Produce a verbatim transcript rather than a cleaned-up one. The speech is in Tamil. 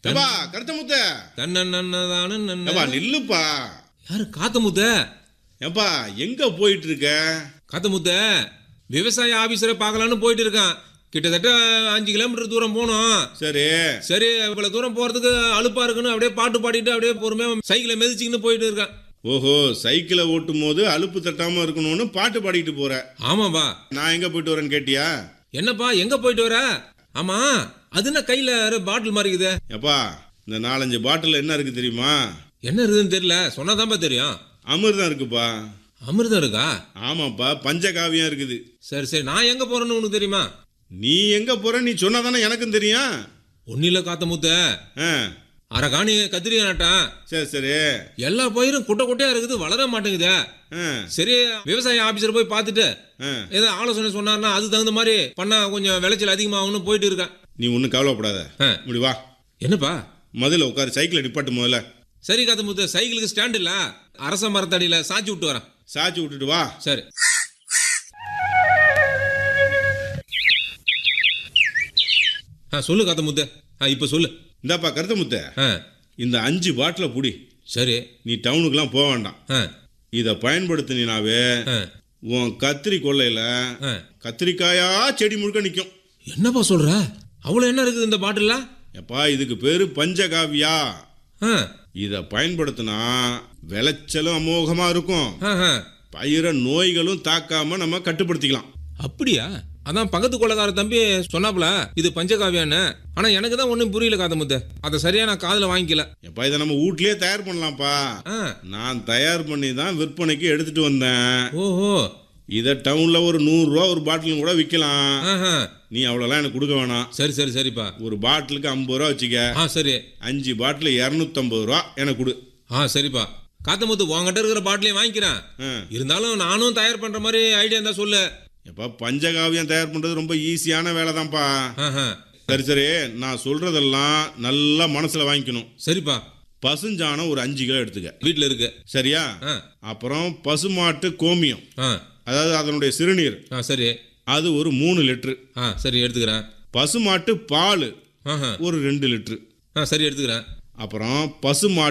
ஏப்பா கருத்த முத்த தன்னதான ஏப்பா நில்லுப்பா. யாரு காத்த முத்த? ஏப்பா எங்க போயிட்டு இருக்க? காத்த முத்த விவசாய ஆபீசரை பார்க்கலான்னு போயிட்டு இருக்கான். கிட்டத்தட்ட அஞ்சு கிலோமீட்டர் தூரம் போனோம். சரி சரி இவ்வளவு தூரம் போறதுக்கு அலுப்பா இருக்குன்னு அப்படியே பாட்டு பாடிட்டு அப்படியே பொறுமையா சைக்கிளை மிதிச்சுக்கின்னு போயிட்டு இருக்கான். ஓஹோ, சைக்கிளை ஓட்டும் போது அலுப்பு தட்டாம இருக்கணும்னு பாட்டு பாடிட்டு போற. ஆமாப்பா. நான் எங்க போயிட்டு வரேன்னு கேட்டியா? என்னப்பா எங்க போயிட்டு வர? ஆமா, அது என்ன கையில பாட்டில் மாதிரி இருக்குது? ஏப்பா இந்த நாலஞ்சு பாட்டில் என்ன இருக்கு தெரியுமா? என்ன இருக்குதுன்னு தெரியல, சொன்னாதான்ப்பா தெரியும். அமிர்தம் இருக்குப்பா. அமிர்தம் இருக்கா? ஆமாப்பா, பஞ்சகாவியம் இருக்குது. சரி சரி, நான் எங்க போறேன்னு உனக்கு தெரியுமா? நீ எங்க போற நீ சொன்னாதானே எனக்கும் தெரியும். ஒன்னில காத்த முத்த ஆ, அரகாணி கத்திரிக்கா நட்டான். சரி சரி. எல்லா பயிரும் குட்டை குட்டையா இருக்குது, வளர மாட்டேங்குது. ஆ, சரி விவசாய ஆபீசர் போய் பார்த்துட்டு ஆ. ஏதோ ஆலோசனை சொன்னார்னா அது தகுந்த மாதிரி பண்ணா கொஞ்சம் விளைச்சல் அதிகமாகும்னு போயிட்டு இருக்கேன். நீ ஒன்றும் கவலைப்படாத. ஆ. இப்படி வா, என்னப்பா? முதல்ல உட்காரு, சைக்கிளை நிப்பாட்டு முதல்ல. சரி காத்த முத்த, சைக்கிளுக்கு ஸ்டாண்ட் இல்ல, அரச மரத்தடியில சாச்சி விட்டு வரேன். சாச்சி விட்டுட்டு வா. சரி. ஆ சொல்லு காத்த முத்த. ஆ இப்ப சொல்லு. இந்தாப்பா கருத்த முத்த, ஆ இந்த அஞ்சு பாட்டில புடி. சரி. நீ டவுனுக்குலாம் போக வேண்டாம். ஆ இதை பயன்படுத்தினாவே ஆ உன் கத்திரி கொள்ளையில ஆ. கத்திரிக்காயா செடி முழுக்க நிற்கும். என்னப்பா சொல்ற? அவ்வளவு என்ன இருக்குது இந்த பாட்டில்ல? எப்பா இதுக்கு பேரு பஞ்சகாவியா. ஆ இதை பயன்படுத்தினா விளைச்சலும் அமோகமா இருக்கும். ஆ, ஆ. பயிர நோய்களும் தாக்காம நம்ம கட்டுப்படுத்திக்கலாம். அப்படியா? அதான் பக்கத்து கொள்ளக்கார தம்பி சொன்னாப்புல இது பஞ்சகாவியான்னு. ஆனா எனக்கு தான் ஒன்றும் புரியல காத்த முத்த, அதை சரியா நான் காதுல வாங்கிக்கல. எப்பா இதை நம்ம வீட்லயே தயார் பண்ணலாம்ப்பா. ஆ. நான் தயார் பண்ணி தான் விற்பனைக்கு எடுத்துட்டு வந்தேன். ஓஹோ. இதை டவுன்ல ஒரு நூறு ரூபா ஒரு பாட்டிலும் கூட விற்கலாம். ஆஹா. நீ அவ்வளோலாம் எனக்கு கொடுக்க வேணாம். சரி சரி சரிப்பா. ஒரு பாட்டிலுக்கு ஐம்பது ரூபா வச்சுக்க. ஆ சரி. அஞ்சு பாட்டில் இரநூத்தம்பது ரூபா எனக்கு கொடு. ஆ சரிப்பா. காத்த முத்து உங்ககிட்ட இருக்கிற பாட்டிலையும் வாங்கிக்கிறேன். ஆ. இருந்தாலும் நானும் தயார் பண்ற மாதிரி ஐடியா இருந்தா சொல்லு. எப்பா பஞ்சகாவியம் தயார் பண்றது ரொம்ப ஈஸியான வேலை தான்ப்பா. ஆஹா. சரி சரி, நான் சொல்றதெல்லாம் நல்லா மனசுல வாங்கிக்கணும். சரிப்பா. பசுஞ்சாணம் ஒரு அஞ்சு கிலோ எடுத்துக்க. வீட்டில் இருக்கு. சரியா? ஆ அப்புறம் பசுமாட்டு கோமியம், ஆ அதாவது அதனுடைய சிறுநீர், ஆ சரி. அது ஒரு மூணு லிட்டரு. ஆ சரி எடுத்துக்கிறேன். பசுமாட்டு பால் ஆஹா. ஒரு ரெண்டு லிட்டரு. ஆ சரி எடுத்துக்கிறேன். அப்புறம் பசுமாட்டு